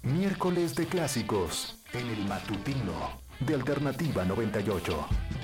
Miércoles de clásicos en el matutino de Alternativa 98.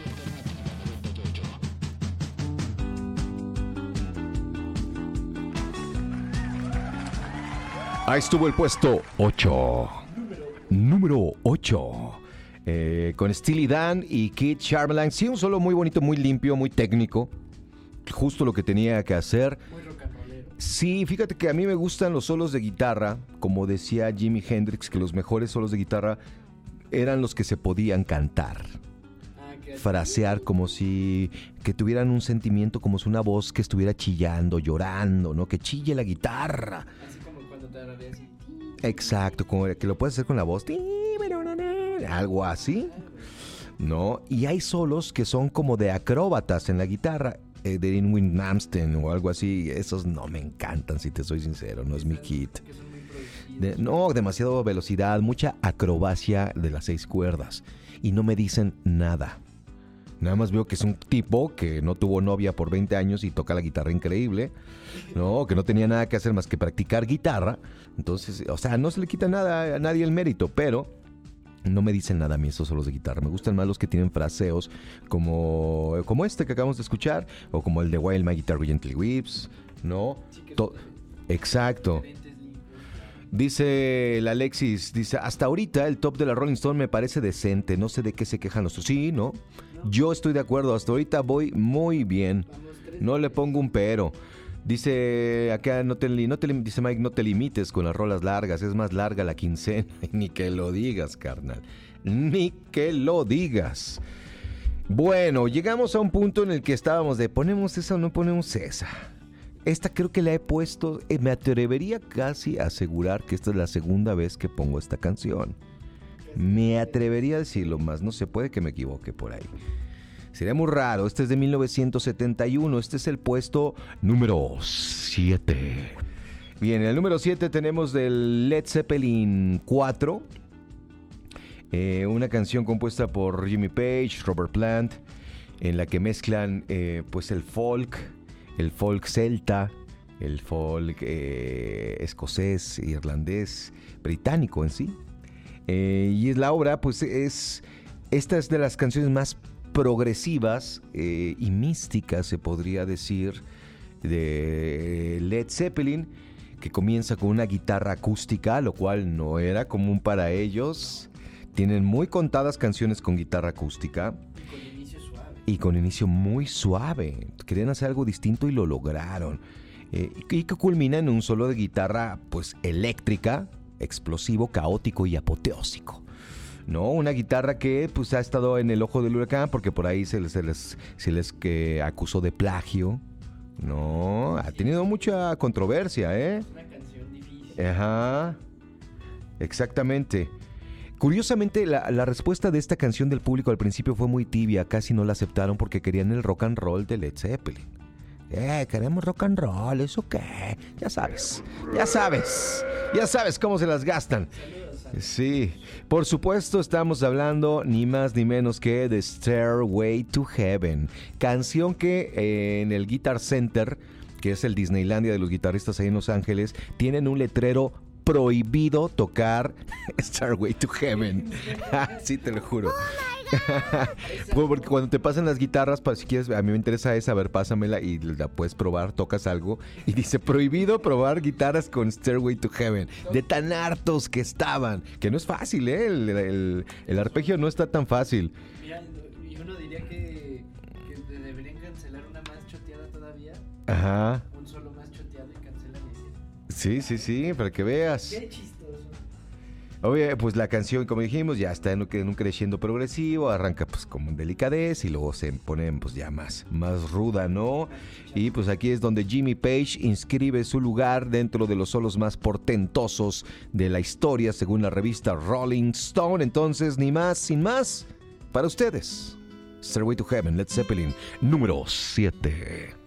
Ahí estuvo el puesto 8. Número 8. Con Steely Dan y Keith Chamberlain. Sí, un solo muy bonito, muy limpio, muy técnico. Justo lo que tenía que hacer. Muy rock and rollero. Sí, fíjate que a mí me gustan los solos de guitarra. Como decía Jimi Hendrix, que los mejores solos de guitarra eran los que se podían cantar. Frasear como si que tuvieran un sentimiento, como si una voz que estuviera chillando, llorando, ¿no? Que chille la guitarra. Así como cuando te agarré así. Exacto, como que lo puedes hacer con la voz. Algo así, ¿no? Y hay solos que son como de acróbatas en la guitarra, de Ingrid Malmsteen o algo así. Esos no me encantan, si te soy sincero, no es mi hit. No, demasiado velocidad, mucha acrobacia de las 6 cuerdas. Y no me dicen nada. Nada más veo que es un tipo que no tuvo novia por 20 años y toca la guitarra increíble, ¿no? Que no tenía nada que hacer más que practicar guitarra. Entonces, o sea, no se le quita nada a nadie el mérito, pero no me dicen nada a mí esos solos de guitarra. Me gustan más los que tienen fraseos como este que acabamos de escuchar, o como el de While My Guitar Gently Weeps, ¿no? Sí, Exacto. Dice el Alexis, dice, hasta ahorita el top de la Rolling Stone me parece decente, no sé de qué se quejan los... Sí, ¿no? Yo estoy de acuerdo, hasta ahorita voy muy bien, no le pongo un pero. Dice acá, dice Mike, no te limites con las rolas largas, es más larga la quincena. Ni que lo digas, carnal, ni que lo digas. Bueno, llegamos a un punto en el que estábamos de, ¿ponemos esa o no ponemos esa? Esta creo que la he puesto, me atrevería casi a asegurar que esta es la segunda vez que pongo esta canción. Me atrevería a decirlo más, no se puede que me equivoque por ahí. Sería muy raro, este es de 1971, este es el puesto número 7. Bien, en el número 7 tenemos del Led Zeppelin 4, una canción compuesta por Jimmy Page, Robert Plant, en la que mezclan pues el folk celta, el folk escocés, irlandés, británico en sí. Y es la obra, pues esta es de las canciones más progresivas y místicas, se podría decir, de Led Zeppelin, que comienza con una guitarra acústica, lo cual no era común para ellos. Tienen muy contadas canciones con guitarra acústica. Y con inicio muy suave. Querían hacer algo distinto y lo lograron. Y que culmina en un solo de guitarra, pues, eléctrica, explosivo, caótico y apoteósico, ¿no? Una guitarra que, pues, ha estado en el ojo del huracán porque por ahí se les acusó de plagio, ¿no? Ha tenido mucha controversia, ¿eh? Es una canción difícil. Ajá. Exactamente. Curiosamente, la respuesta de esta canción del público al principio fue muy tibia, casi no la aceptaron porque querían el rock and roll de Led Zeppelin. Queremos rock and roll, ¿eso qué? Ya sabes cómo se las gastan. Sí, por supuesto estamos hablando ni más ni menos que de Stairway to Heaven, canción que en el Guitar Center, que es el Disneylandia de los guitarristas ahí en Los Ángeles, tienen un letrero: prohibido tocar Stairway to Heaven. Sí, te lo juro. Porque cuando te pasan las guitarras, si quieres, a mí me interesa esa, a ver, pásamela y la puedes probar, tocas algo y dice prohibido probar guitarras con Stairway to Heaven. De tan hartos que estaban, que no es fácil, ¿eh? El arpegio no está tan fácil. Mira, y uno diría que deberían cancelar una más choteada todavía. Ajá. Un solo más choteado y cancelan ese. Sí, para que veas. Qué chistoso. Oye, pues la canción, como dijimos, ya está en un creciendo progresivo, arranca pues como en delicadez y luego se pone pues ya más ruda, ¿no? Y pues aquí es donde Jimmy Page inscribe su lugar dentro de los solos más portentosos de la historia, según la revista Rolling Stone. Entonces, ni más, sin más, para ustedes, Stairway to Heaven, Led Zeppelin, número 7.